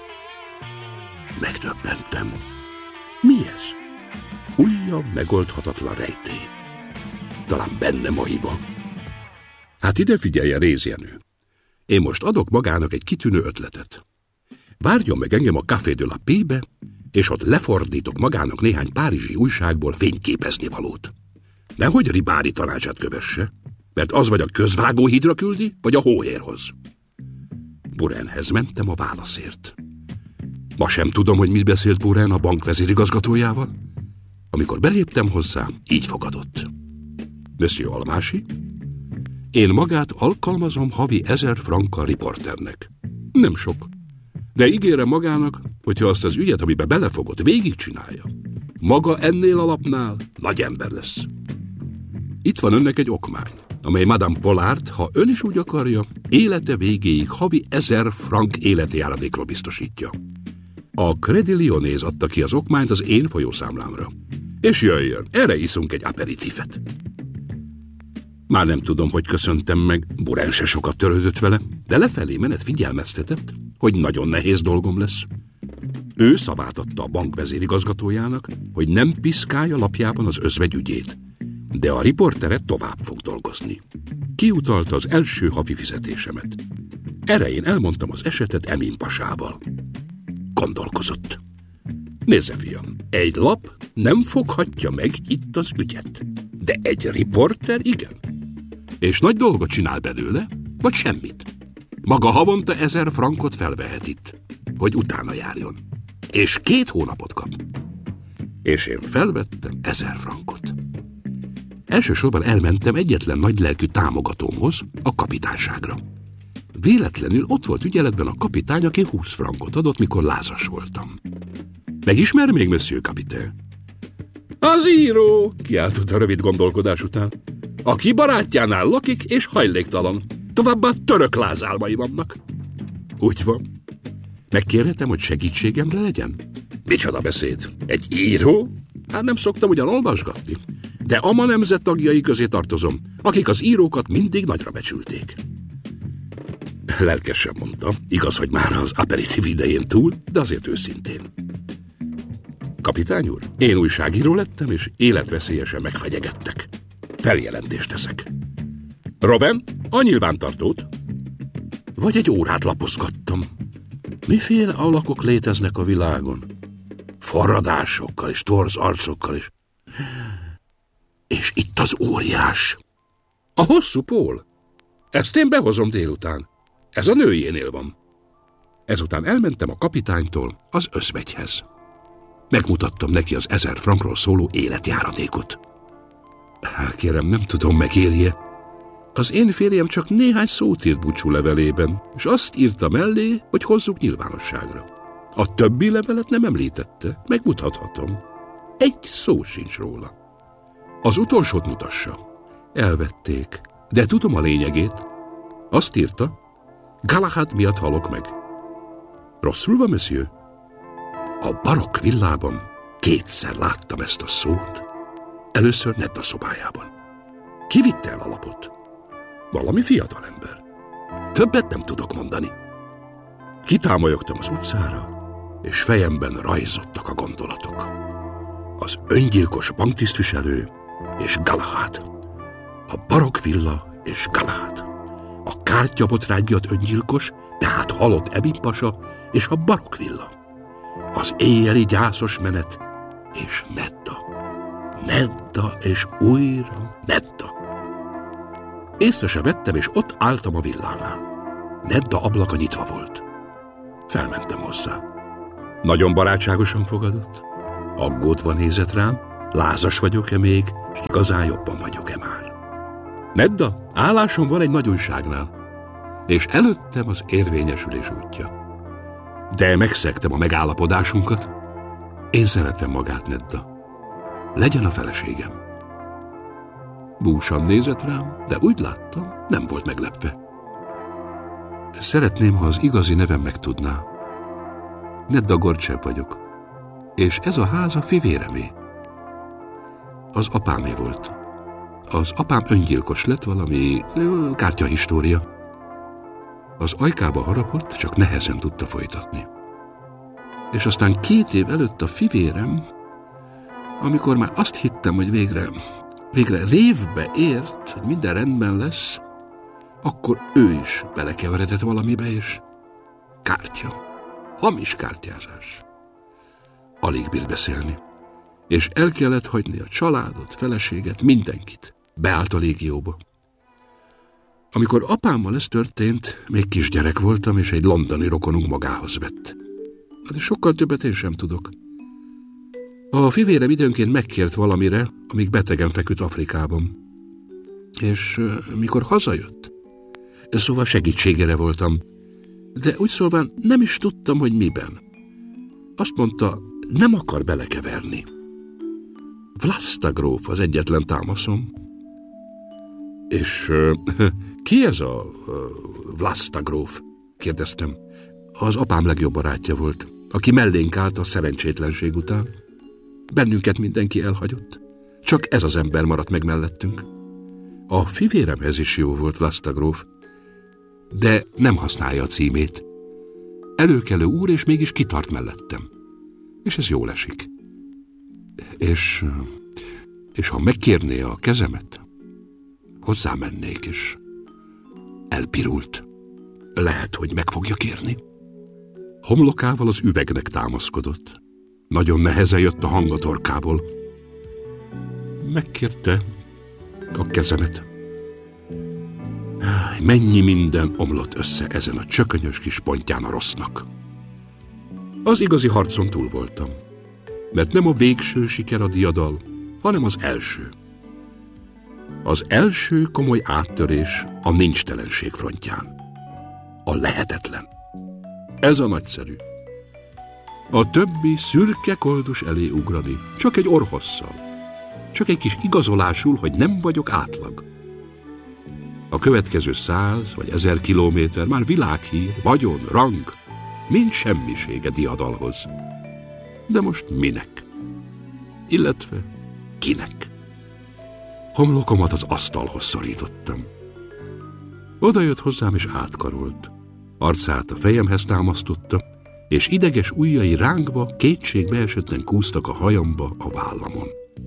Megdöbbentem. Mi ez? Újabb megoldhatatlan rejtély. Talán bennem a hiba. Hát ide figyeljen, Rézjenő. Én most adok magának egy kitűnő ötletet. Várjon meg engem a Café de la Paix-be, és ott lefordítok magának néhány párizsi újságból fényképezni valót. Nehogy Ribári tanácsát kövesse, mert az vagy a közvágóhídra küldi, vagy a hóhérhoz. Burenhez mentem a válaszért. Ma sem tudom, hogy mit beszélt Buren a bank vezérigazgatójával. Amikor beléptem hozzá, így fogadott. Monsieur Almási, én magát alkalmazom havi ezer frankkal riporternek. Nem sok, de ígérem magának, hogyha azt az ügyet, amiben belefogott, végigcsinálja, maga ennél a lapnál nagy ember lesz. Itt van önnek egy okmány, amely Madame Pollard, ha ön is úgy akarja, élete végéig havi ezer frank életi járadékról biztosítja. A Crédit Lyonnais adta ki az okmányt az én folyószámlámra. És jöjjön, erre iszunk egy aperitifet. Már nem tudom, hogy köszöntem meg, Buren se sokat törődött vele, de lefelé menet figyelmeztetett, hogy nagyon nehéz dolgom lesz. Ő szavát adta a bank vezérigazgatójának, hogy nem piszkálja lapjában az özvegy ügyét, de a riporteret tovább fog dolgozni. Kiutalta az első havi fizetésemet. Erre én elmondtam az esetet Emin pasával. Gondolkozott. Nézze, fiam, egy lap nem foghatja meg itt az ügyet, de egy riporter igen. És nagy dolgot csinál belőle, vagy semmit. Maga havonta ezer frankot felvehet itt, hogy utána járjon. És két hónapot kap. És én felvettem ezer frankot. Elsősorban elmentem egyetlen nagylelkű támogatómhoz, a kapitányságra. Véletlenül ott volt ügyeletben a kapitány, aki húsz frankot adott, mikor lázas voltam. Megismer még, monsieur Capitaine? Az író, kiáltott a rövid gondolkodás után. Aki barátjánál lakik és hajléktalan. Továbbá török lázálmai vannak. Úgy van. Megkérhetem, hogy segítségemre legyen? Micsoda beszéd? Egy író? Hát nem szoktam ugyan olvasgatni, de ama nemzet tagjai közé tartozom, akik az írókat mindig nagyra becsülték. Lelkesen mondta, igaz, hogy már az aperitív idején túl, de azért őszintén. Kapitány úr, én újságíró lettem, és életveszélyesen megfegyegettek. Feljelentést teszek. Roven, a nyilvántartót? Vagy egy órát lapozgattam. Miféle alakok léteznek a világon? Forradásokkal és torz arcokkal is. És itt az óriás. A hosszú pól. Ezt én behozom délután. Ez a nőjénél van. Ezután elmentem a kapitánytól az özvegyhez. Megmutattam neki az ezer frankról szóló életjáradékot. Kérem, nem tudom, megérje. Az én férjem csak néhány szót írt búcsú levelében, és azt írta mellé, hogy hozzuk nyilvánosságra. A többi levelet nem említette, megmutathatom. Egy szó sincs róla. Az utolsót mutassa. Elvették, de tudom a lényegét. Azt írta, Galahad miatt halok meg. Rosszul van, monsieur? A barokk villában kétszer láttam ezt a szót. Először Nedda szobájában. Ki vitte el a lapot? Valami fiatalember. Többet nem tudok mondani. Kitámolyogtam az utcára, és fejemben rajzottak a gondolatok. Az öngyilkos banktisztviselő és Galahad. A barokk villa és Galahad. A kártyabotrángyat öngyilkos, tehát halott Emin pasa és a barokk villa. Az éjjeli gyászos menet és Nedda. Nedda és újra Nedda. Észre se vettem, és ott álltam a villánál. Nedda ablaka nyitva volt. Felmentem hozzá. Nagyon barátságosan fogadott. Aggódva nézett rám, lázas vagyok-e még, és igazán jobban vagyok-e már. Nedda, állásom van egy nagy újságnál, és előttem az érvényesülés útja. De megszegtem a megállapodásunkat, Én szeretem magát, Nedda. Legyen a feleségem. Búsan nézett rám, de úgy láttam, nem volt meglepve. Szeretném, ha az igazi nevem megtudná. Nedda Gorcsev vagyok, és ez a ház a fivéremé. Az apámé volt. Az apám öngyilkos lett, valami kártyahistória. Az ajkába harapott, csak nehezen tudta folytatni. És aztán két év előtt a fivérem, amikor már azt hittem, hogy végre, végre révbe ért, hogy minden rendben lesz, akkor ő is belekeveredett valamibe, és kártya, hamis kártyázás. Alig bírt beszélni, és el kellett hagyni a családot, feleséget, mindenkit. Beállt a légióba. Amikor apámmal ez történt, még kisgyerek voltam, és egy londoni rokonunk magához vett. Hát sokkal többet én sem tudok. A fivérem időnként megkért valamire, amíg betegen feküdt Afrikában. És uh, mikor hazajött, szóval segítségére voltam, de úgy szólván nem is tudtam, hogy miben. Azt mondta, nem akar belekeverni. Vlasta gróf az egyetlen támaszom. És uh, ki ez a uh, Vlasta gróf? Kérdeztem. Az apám legjobb barátja volt, aki mellénk állt a szerencsétlenség után. Bennünket mindenki elhagyott. Csak ez az ember maradt meg mellettünk. A fivéremhez is jó volt Vlasta gróf, de nem használja a címét. Előkelő úr, és mégis kitart mellettem. És ez jól esik. És, és ha megkérné a kezemet, hozzámennék, és elpirult. Lehet, hogy meg fogja kérni. Homlokával az üvegnek támaszkodott. Nagyon nehezen jött a hang a torkából. Megkérte a kezemet. Mennyi minden omlott össze ezen a csökönyös kis pontján a rossznak. Az igazi harcon túl voltam, mert nem a végső siker a diadal, hanem az első. Az első komoly áttörés a nincstelenség frontján. A lehetetlen. Ez a nagyszerű. A többi szürke koldus elé ugrani, csak egy orrhosszal. Csak egy kis igazolásul, hogy nem vagyok átlag. A következő száz vagy ezer kilométer már világhír, vagyon, rang, mind semmisége diadalhoz. De most minek? Illetve kinek? Homlokomat az asztalhoz szorítottam. Oda jött hozzám és átkarolt. Arcát a fejemhez támasztotta, és ideges ujjai rángva, kétségbe esetten kúztak a hajamba, a vállamon.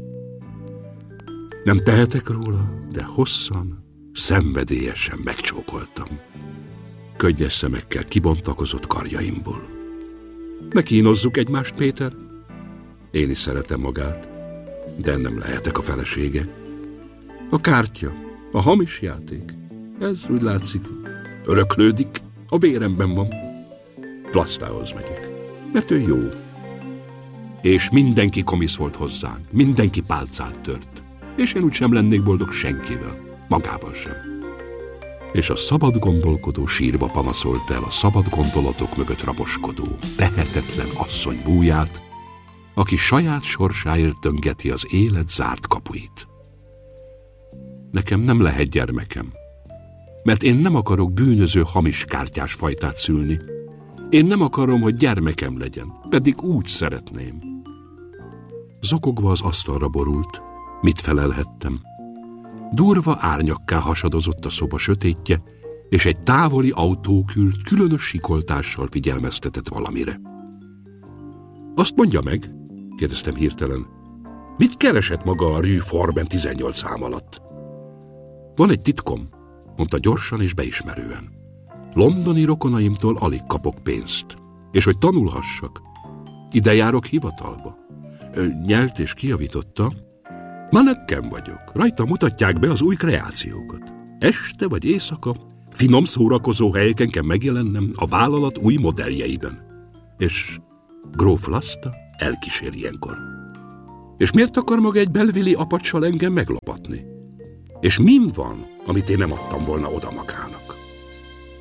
Nem tehetek róla, de hosszan, szenvedélyesen megcsókoltam. Könnyes szemekkel kibontakozott karjaimból. Ne kínozzuk egymást, Péter. Én is szeretem magát, de nem lehetek a felesége. A kártya, a hamis játék, ez úgy látszik, öröklődik, a véremben van. Vlastához megyek, mert ő jó. És mindenki komisz volt hozzánk, mindenki pálcát tört. És én úgy sem lennék boldog senkivel, magával sem. És a szabad gondolkodó sírva panaszolta el a szabad gondolatok mögött raboskodó, tehetetlen asszony búját, aki saját sorsáért döngeti az élet zárt kapuit. Nekem nem lehet gyermekem, mert én nem akarok bűnöző hamis kártyás fajtát szülni. Én nem akarom, hogy gyermekem legyen, pedig úgy szeretném. Zokogva az asztalra borult. Mit felelhettem? Durva árnyakká hasadozott a szoba sötétje, és egy távoli autókült különös sikoltással figyelmeztetett valamire. Azt mondja meg, kérdeztem hirtelen, mit keresett maga a Rue Forben tizennyolc szám alatt? Van egy titkom, mondta gyorsan és beismerően. Londoni rokonaimtól alig kapok pénzt, és hogy tanulhassak, ide járok hivatalba. Ő nyelt és kijavította, mannequin vagyok, rajta mutatják be az új kreációkat. Este vagy éjszaka finom szórakozó helyeken kell megjelennem a vállalat új modelljeiben. És gróf Vlasta elkísér ilyenkor. És miért akar maga egy belvili apacsal engem meglapatni? És min van, amit én nem adtam volna oda magának?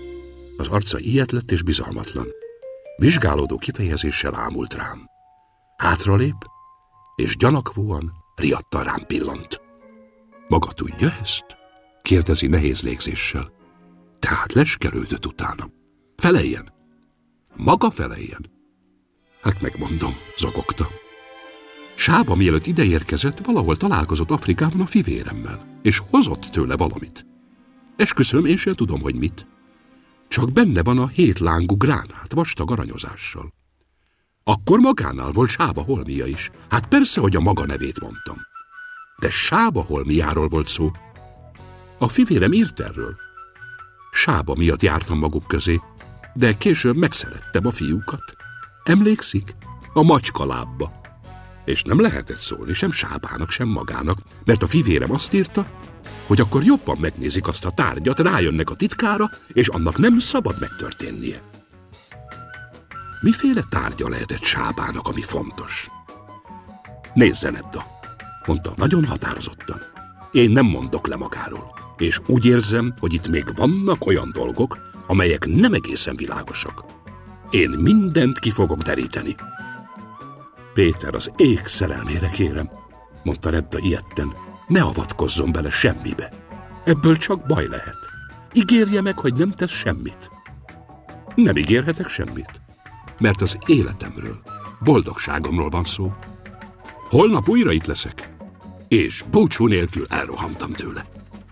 Az arca ilyet lett és bizalmatlan. Vizsgálódó kifejezéssel ámult rám. Hátralép, és gyanakvóan, riadtan rám pillant. Maga tudja ezt? Kérdezi nehéz légzéssel. Tehát leskelődött utána. Feleljen. Maga feleljen. Hát megmondom, zokogta. Sába mielőtt ideérkezett, valahol találkozott Afrikában a fivéremmel, és hozott tőle valamit. Esküszöm, én sem tudom, hogy mit. Csak benne van a hétlángú gránát, vastag aranyozással. Akkor magánál volt Sába holmia is. Hát persze, hogy a maga nevét mondtam. De Sába holmiáról volt szó. A fivérem írt erről. Sába miatt jártam maguk közé, de később megszerettem a fiúkat. Emlékszik? A macskalábba. És nem lehetett szólni sem Sábának, sem magának, mert a fivérem azt írta, hogy akkor jobban megnézik azt a tárgyat, rájönnek a titkára, és annak nem szabad megtörténnie. Miféle tárgya lehetett Sábának, ami fontos? Nézzen, Edda, mondta nagyon határozottan. Én nem mondok le magáról, és úgy érzem, hogy itt még vannak olyan dolgok, amelyek nem egészen világosak. Én mindent ki fogok deríteni. Péter, az ég szerelmére kérem, mondta Edda ijedten, ne avatkozzon bele semmibe. Ebből csak baj lehet. Ígérje meg, hogy nem tesz semmit. Nem ígérhetek semmit, mert az életemről, boldogságomról van szó. Holnap újra itt leszek, és búcsú nélkül elrohantam tőle.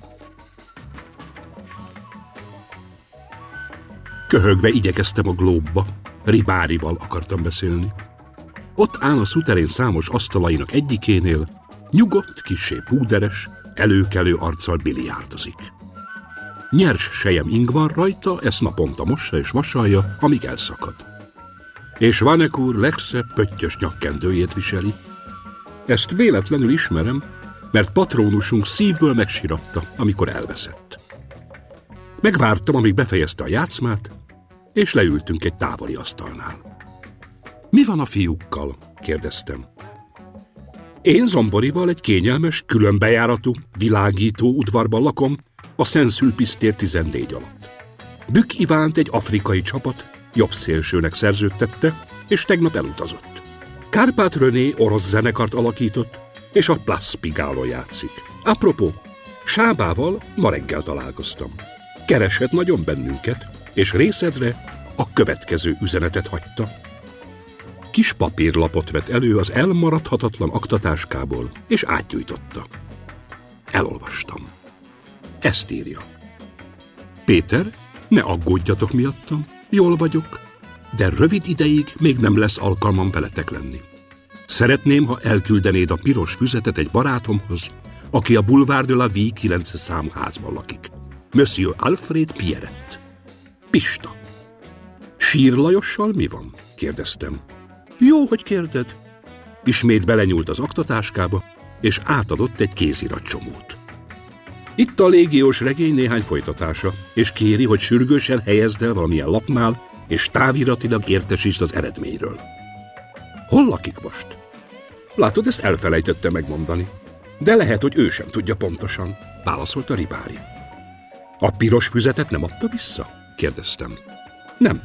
Köhögve igyekeztem a glóbba, Ribárival akartam beszélni. Ott áll a szuterén számos asztalainak egyikénél, nyugodt, kissé púderes, előkelő arccal biliárdozik. Nyers sejem ing van rajta, ezt naponta mossa és vasalja, amíg elszakad. És Vanek úr legszebb pöttyös nyakkendőjét viseli. Ezt véletlenül ismerem, mert patrónusunk szívből megsiratta, amikor elveszett. Megvártam, amíg befejezte a játszmát, és leültünk egy távoli asztalnál. Mi van a fiúkkal? Kérdeztem. Én Zomborival egy kényelmes, különbejáratú, világító udvarban lakom a Szent-Szülpisz tér tizennégy alatt. Bükk Ivánt egy afrikai csapat jobb szélsőnek szerződtette, és tegnap elutazott. Kárpát René orosz zenekart alakított, és a Place Pigalle játszik. Apropó, Sábával ma reggel találkoztam. Keresett nagyon bennünket, és részedre a következő üzenetet hagyta. Kis papírlapot vett elő az elmaradhatatlan aktatáskából, és átgyújtotta. Elolvastam. Ezt írja. Péter, ne aggódjatok miattam, jól vagyok, de rövid ideig még nem lesz alkalmam veletek lenni. Szeretném, ha elküldenéd a piros füzetet egy barátomhoz, aki a Boulevard de la Vie kilences számú házban lakik. Monsieur Alfred Pierret. Pista. Sír Lajossal mi van? Kérdeztem. Jó, hogy kérded. Ismét belenyúlt az aktatáskába, és átadott egy kéziratcsomót. Itt a légiós regény néhány folytatása, és kéri, hogy sürgősen helyezd el valamilyen lapnál, és táviratilag értesítsd az eredményről. Hol lakik most? Látod, ezt elfelejtette megmondani. De lehet, hogy ő sem tudja pontosan, válaszolta Ribári. A piros füzetet nem adta vissza? Kérdeztem. Nem.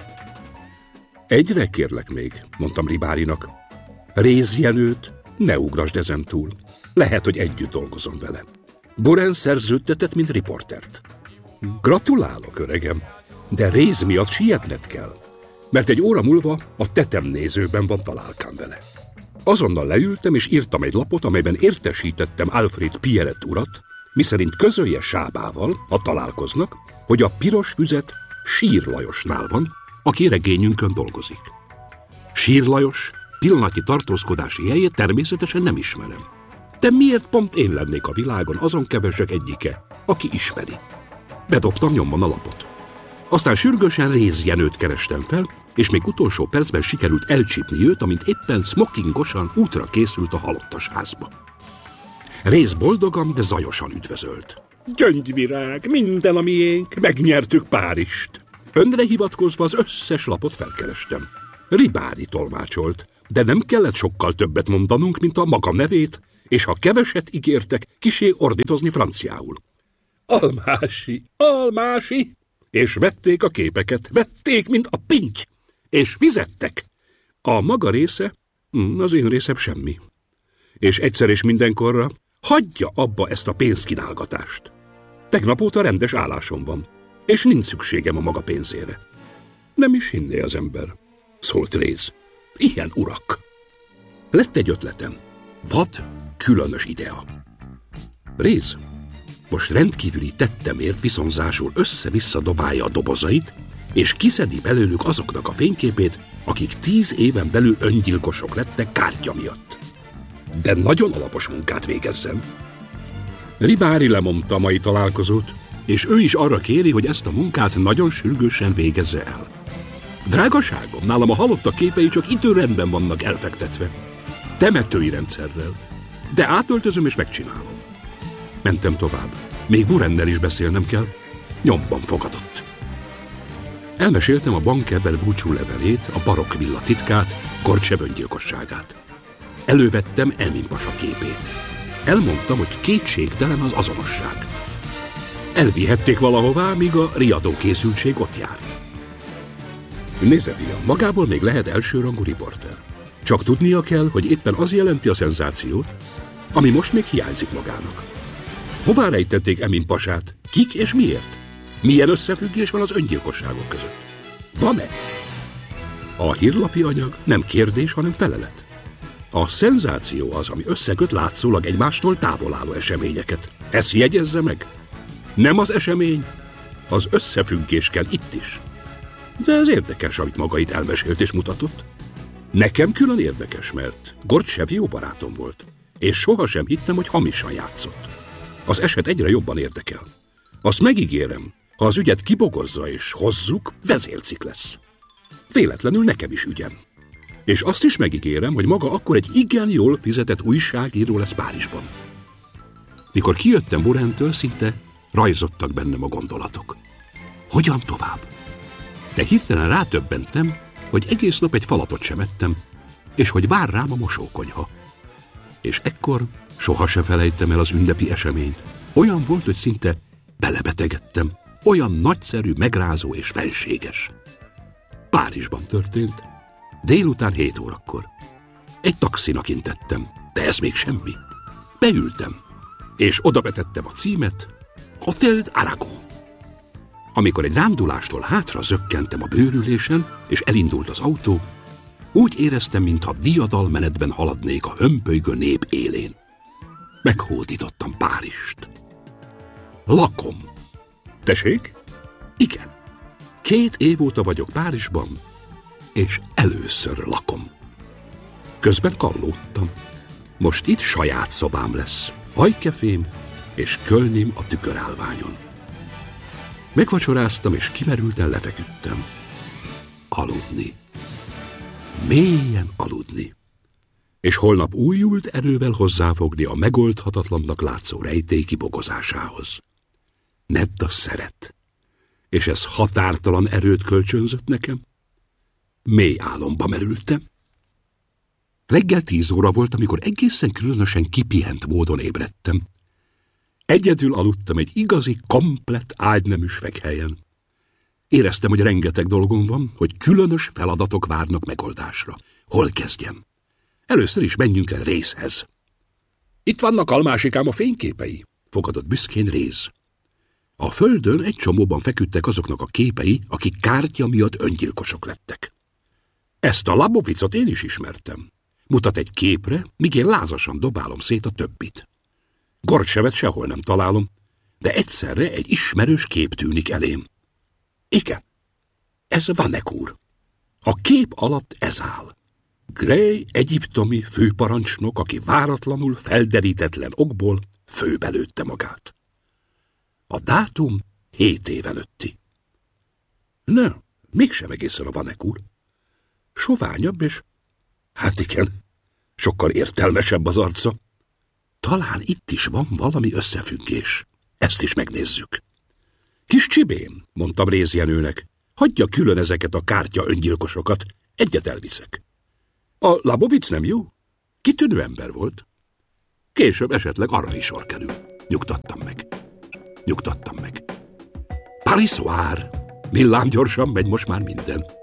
Egyre kérlek még, mondtam Ribárinak. Réz Jenőt ne ugrasd ezen túl. Lehet, hogy együtt dolgozom vele. Boren szerződtetett, mint riportert. Gratulálok, öregem, de Réz miatt sietned kell, mert egy óra múlva a tetemnézőben van találkám vele. Azonnal leültem, és írtam egy lapot, amelyben értesítettem Alfred Pierret urat, miszerint közölje Sábával, ha találkoznak, hogy a piros füzet Sír Lajosnál van, aki regényünkön dolgozik. Sír Lajos pillanatnyi tartózkodási helyét természetesen nem ismerem. De miért pont én lennék a világon azon kevesek egyike, aki ismeri? Bedobtam nyomban a lapot. Aztán sürgősen Réz Jenőt kerestem fel, és még utolsó percben sikerült elcsípni őt, amint éppen smokingosan útra készült a halottas házba. Réz boldogan, de zajosan üdvözölt. Gyöngyvirág, minden a miénk, megnyertük Párizst. Önre hivatkozva az összes lapot felkerestem. Ribári tolmácsolt, de nem kellett sokkal többet mondanunk, mint a maga nevét, és ha keveset ígértek, kisé ordítozni franciául. Almási, almási! És vették a képeket, vették, mint a pinty, és fizettek. A maga része Hm, az én részem semmi. És egyszer és mindenkorra hagyja abba ezt a pénzkínálgatást. Tegnap óta rendes állásom van, és nincs szükségem a maga pénzére. Nem is hinné az ember, szólt Réz. Ilyen urak. Lett egy ötletem. Vad, különös idea. Réz most rendkívüli tettemért viszonzásul össze-vissza dobálja a dobozait, és kiszedi belőlük azoknak a fényképét, akik tíz éven belül öngyilkosok lettek kártya miatt. De nagyon alapos munkát végezzen. Ribári lemondta a mai találkozót, és ő is arra kéri, hogy ezt a munkát nagyon sürgősen végezze el. Drágaságom, nálam a halottak képei csak időrendben vannak elfektetve. Temetői rendszerrel. De átöltözöm és megcsinálom. Mentem tovább. Még Burennel is beszélnem kell. Nyomban fogadott. Elmeséltem a bankeber búcsú levelét, a barokk villa titkát, Gorcsev öngyilkosságát. Elővettem Emin pasa képét. Elmondtam, hogy kétségtelen az azonosság. Elvihették valahová, míg a riadó készültség ott járt. Nézze, fiam, magából még lehet elsőrangú riporter. Csak tudnia kell, hogy éppen az jelenti a szenzációt, ami most még hiányzik magának. Hová rejtették Emin pasát? Kik és miért? Milyen összefüggés van az öngyilkosságok között? Van-e? A hírlapi anyag nem kérdés, hanem felelet. A szenzáció az, ami összeköt látszólag egymástól távol álló eseményeket. Ezt jegyezze meg. Nem az esemény, az összefüggés kell itt is. De ez érdekes, amit maga itt elmesélt és mutatott. Nekem külön érdekes, mert Gorcsev jó barátom volt, és sohasem hittem, hogy hamisan játszott. Az eset egyre jobban érdekel. Azt megígérem, ha az ügyet kibogozza és hozzuk, vezércik lesz. Véletlenül nekem is ügyem. És azt is megígérem, hogy maga akkor egy igen jól fizetett újságíró lesz Párizsban. Mikor kijöttem Burentől, szinte rajzottak bennem a gondolatok. Hogyan tovább? De hirtelen rátöbbentem, hogy egész nap egy falatot sem ettem, és hogy vár rám a mosókonyha. És ekkor sohasem felejtem el az ünnepi eseményt. Olyan volt, hogy szinte belebetegedtem. Olyan nagyszerű, megrázó és fenséges. Párizsban történt. Délután hét órakor. Egy taxinak intettem, de ez még semmi. Beültem, és odabetettem a címet, Hotel Aragon. Amikor egy rándulástól hátra zökkentem a bőrülésen, és elindult az autó, úgy éreztem, mintha diadalmenetben haladnék a hömpölygő nép élén. Meghódítottam Párizst. Lakom. Tessék? Igen. Két év óta vagyok Párizsban, és először lakom. Közben kallódtam. Most itt saját szobám lesz. Hajkefém és kölnim a tükörállványon. Megvacsoráztam, és kimerülten lefeküdtem. Aludni. Mélyen aludni. És holnap újult erővel hozzáfogni a megoldhatatlannak látszó rejtély kibogozásához. Nedda szeret. És ez határtalan erőt kölcsönzött nekem. Mély álomba merültem. Reggel tíz óra volt, amikor egészen különösen kipihent módon ébredtem. Egyedül aludtam egy igazi, komplett ágynemű üveghelyen. Éreztem, hogy rengeteg dolgom van, hogy különös feladatok várnak megoldásra. Hol kezdjem? Először is menjünk el Rézhez. Itt vannak, almásikám, a fényképei, fogadott büszkén Réz. A földön egy csomóban feküdtek azoknak a képei, akik kártya miatt öngyilkosok lettek. Ezt a Labovicot én is ismertem. Mutat egy képre, míg én lázasan dobálom szét a többit. Gorcsevet sehol nem találom, de egyszerre egy ismerős kép tűnik elém. Igen, ez Vanek úr. A kép alatt ez áll. Gray egyiptomi főparancsnok, aki váratlanul felderítetlen okból főbe lőtte magát. A dátum hét év előtti. Nem, mégsem egészen a Vanek úr. Soványabb, és hát igen, sokkal értelmesebb az arca. Talán itt is van valami összefüggés. Ezt is megnézzük. Kis csibém, mondtam Réz Jenőnek, hagyja külön ezeket a kártya öngyilkosokat, egyet elviszek. A Labovic nem jó? Kitűnő ember volt. Később esetleg arra is sor kerül. Nyugtattam meg. Nyugtattam meg. Paris soir. Villámgyorsan megy most már minden.